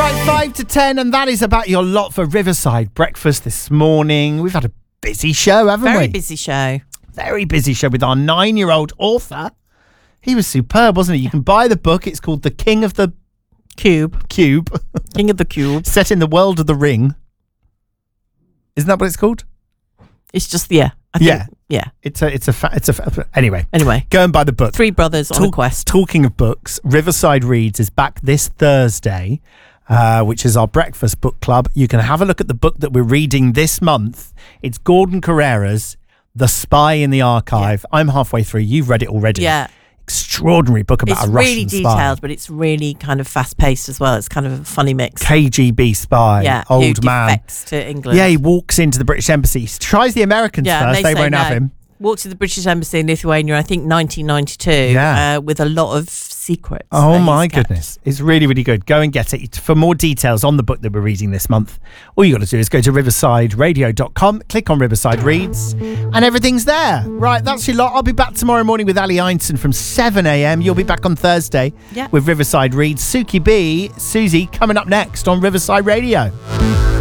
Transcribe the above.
Right, 5 to 10, and that is about your lot for Riverside Breakfast this morning. We've had a busy show, haven't we? Very busy show. Very busy show with our 9-year-old author. He was superb, wasn't he? You can buy the book. It's called The King of the Cube. King of the Cube. Set in the world of the Ring. Isn't that what it's called? It's just, I think, yeah. Anyway, go and buy the book. Three brothers on a quest. Talking of books, Riverside Reads is back this Thursday, which is our breakfast book club. You can have a look at the book that we're reading this month. It's Gordon Carrera's The Spy in the Archive. Yeah. I'm halfway through. You've read it already. Yeah. Extraordinary book about a Russian spy. It's really detailed, but it's really kind of fast-paced as well. It's kind of a funny mix. KGB spy, old man. Defects to England. Yeah, he walks into the British embassy. He tries the Americans first. They won't have him. Walked to the British Embassy in Lithuania, I think 1992, with a lot of secrets. Oh my goodness. It's really, really good. Go and get it. For more details on the book that we're reading this month, all you got to do is go to riversideradio.com, click on Riverside Reads, and everything's there. Right, that's your lot. I'll be back tomorrow morning with Ali Einstein from 7 a.m. You'll be back on Thursday with Riverside Reads. Suki B, Susie, coming up next on Riverside Radio.